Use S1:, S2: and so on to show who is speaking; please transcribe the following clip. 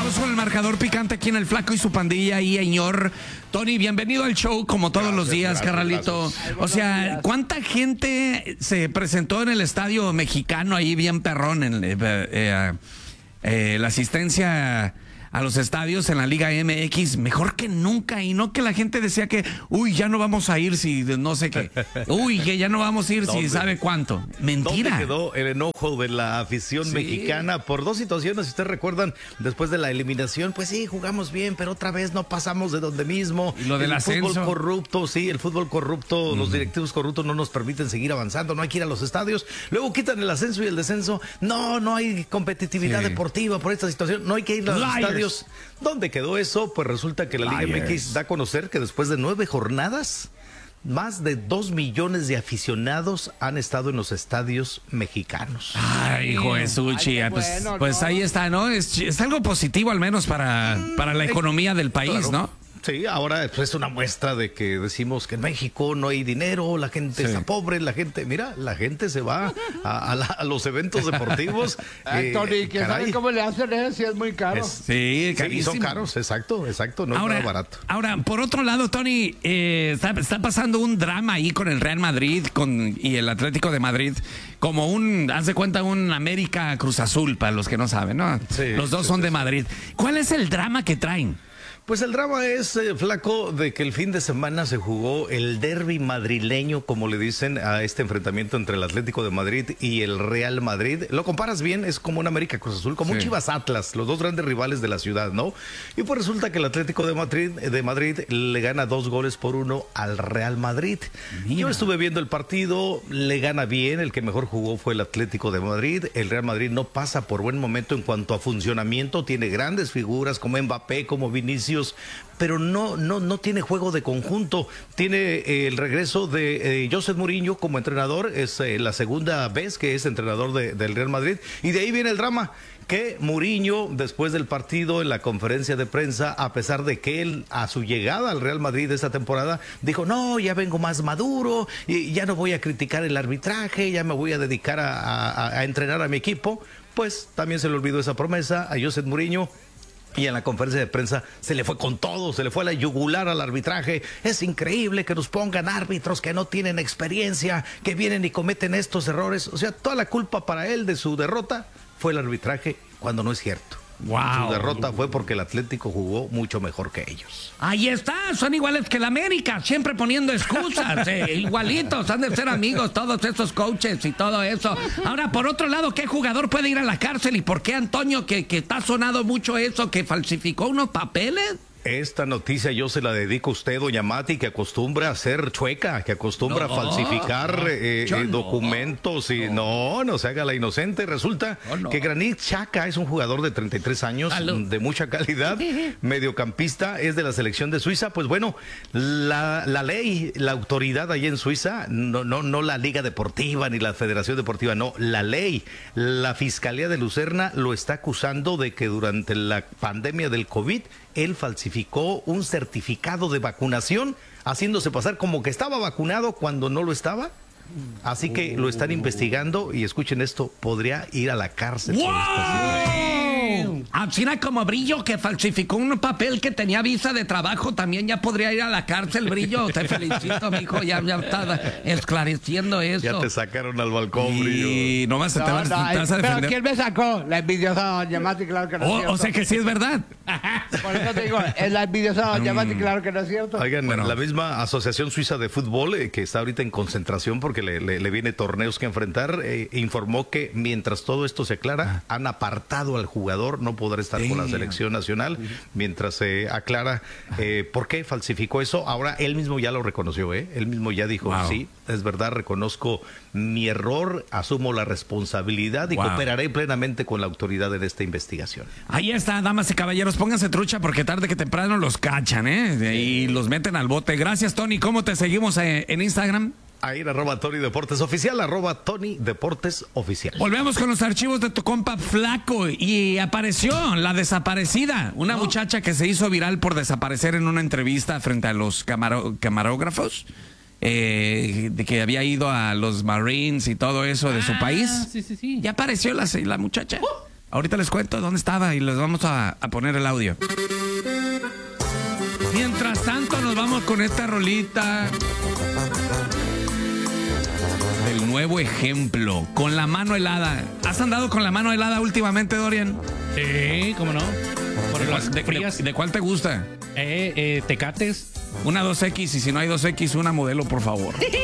S1: Vamos con el marcador picante aquí en El Flaco y su pandilla y señor Tony, bienvenido al show como todos los días, carnalito. O sea, ¿cuánta gente se presentó en el estadio mexicano ahí bien perrón en la asistencia a los estadios en la Liga MX? Mejor que nunca, y no que la gente decía que, uy, ya no vamos a ir si no sé qué, uy, que ya no vamos a ir si sabe cuánto. Mentira.
S2: ¿Dónde quedó el enojo de la afición mexicana por dos situaciones? Si ustedes recuerdan, después de la eliminación, pues sí, jugamos bien, pero otra vez no pasamos de donde mismo.
S1: Y lo del ascenso.
S2: El fútbol corrupto, sí, el fútbol corrupto, los directivos corruptos no nos permiten seguir avanzando, no hay que ir a los estadios. Luego quitan el ascenso y el descenso. No hay competitividad deportiva por esta situación, no hay que ir a los estadios. ¿Dónde quedó eso? Pues resulta que la Liga MX da a conocer que después de 9 jornadas, más de 2 millones de aficionados han estado en los estadios mexicanos.
S1: Ay, hijo de Suchi, pues ahí está, ¿no? Es algo positivo al menos para la economía del país, ¿no?
S2: Sí, ahora pues, es una muestra de que decimos que en México no hay dinero, la gente está pobre, la gente se va a los eventos deportivos.
S3: Tony, ¿quién sabe cómo le hacen si es muy caro?
S1: Sí, carísimo.
S2: Son caros, exacto, no es nada barato.
S1: Ahora, por otro lado, Tony, está pasando un drama ahí con el Real Madrid y el Atlético de Madrid, como haz de cuenta, un América Cruz Azul, para los que no saben, ¿no?
S2: Sí,
S1: los dos son de Madrid. ¿Cuál es el drama que traen?
S2: Pues el drama es, Flaco, de que el fin de semana se jugó el derbi madrileño, como le dicen a este enfrentamiento entre el Atlético de Madrid y el Real Madrid. Lo comparas bien, es como un América Cruz Azul, como un Chivas Atlas, los dos grandes rivales de la ciudad, ¿no? Y pues resulta que el Atlético de Madrid le gana 2-1 al Real Madrid. Mira. Yo estuve viendo el partido, le gana bien, el que mejor jugó fue el Atlético de Madrid. El Real Madrid no pasa por buen momento en cuanto a funcionamiento, tiene grandes figuras como Mbappé, como Vinicius, pero no tiene juego de conjunto. Tiene el regreso de José Mourinho como entrenador, es la segunda vez que es entrenador del Real Madrid, y de ahí viene el drama, que Mourinho, después del partido, en la conferencia de prensa, a pesar de que él, a su llegada al Real Madrid esta temporada, dijo, no, ya vengo más maduro, y ya no voy a criticar el arbitraje, ya me voy a dedicar a entrenar a mi equipo. Pues también se le olvidó esa promesa a José Mourinho. Y en la conferencia de prensa se le fue con todo, se le fue a la yugular al arbitraje. Es increíble que nos pongan árbitros que no tienen experiencia, que vienen y cometen estos errores. O sea, toda la culpa para él de su derrota fue el arbitraje, cuando no es cierto.
S1: Wow.
S2: Su derrota fue porque el Atlético jugó mucho mejor que ellos.
S1: Ahí está, son iguales que el América, siempre poniendo excusas, igualitos, han de ser amigos todos estos coaches y todo eso. Ahora, por otro lado, ¿qué jugador puede ir a la cárcel y por qué, Antonio, que está sonado mucho eso, que falsificó unos papeles?
S2: Esta noticia yo se la dedico a usted, doña Mati, que acostumbra a ser chueca, que acostumbra a falsificar documentos y no se haga la inocente. Resulta que Granit Xhaka es un jugador de 33 años, de mucha calidad, mediocampista, es de la selección de Suiza. Pues bueno, la ley, la autoridad allí en Suiza, no la Liga Deportiva ni la Federación Deportiva, no, la ley, la Fiscalía de Lucerna lo está acusando de que durante la pandemia del COVID, él falsificó un certificado de vacunación, haciéndose pasar como que estaba vacunado cuando no lo estaba. Así que lo están investigando y escuchen esto, podría ir a la cárcel.
S1: ¡Wow! Así como Brillo, que falsificó un papel que tenía visa de trabajo, también ya podría ir a la cárcel, Brillo. Te felicito, mijo, ya está esclareciendo eso.
S2: Ya te sacaron al balcón, Brillo.
S1: Y nomás te vas a defender.
S3: ¿Pero quién me sacó? La envidiosa doña Mati, claro que no es cierto.
S1: O sea que sí es verdad.
S3: Por eso te digo, es la envidiosa doña Mati, claro que no es cierto.
S2: Oigan, la misma Asociación Suiza de Fútbol, que está ahorita en concentración porque le viene torneos que enfrentar, informó que mientras todo esto se aclara, han apartado al jugador, no podrá estar con la selección nacional, mientras se aclara por qué falsificó eso. Ahora él mismo ya lo reconoció, él mismo ya dijo, sí, es verdad, reconozco mi error, asumo la responsabilidad y cooperaré plenamente con la autoridad en esta investigación.
S1: Ahí está, damas y caballeros, pónganse trucha porque tarde que temprano los cachan, y los meten al bote. Gracias, Tony. ¿Cómo te seguimos en Instagram?
S2: Ahí en @Tony Deportes Oficial, @Tony Deportes Oficial.
S1: Volvemos con los archivos de tu compa Flaco y apareció la desaparecida, una muchacha que se hizo viral por desaparecer en una entrevista frente a los camarógrafos, de que había ido a los Marines y todo eso de su país.
S4: Sí.
S1: Ya apareció la muchacha. Ahorita les cuento dónde estaba y les vamos a poner el audio. Mientras tanto, nos vamos con esta rolita del nuevo ejemplo, con la mano helada. ¿Has andado con la mano helada últimamente, Dorian?
S4: Sí, ¿cómo no? Por las frías.
S1: ¿De cuál te gusta?
S4: Tecates.
S1: Una 2X, y si no hay 2X, una modelo, por favor.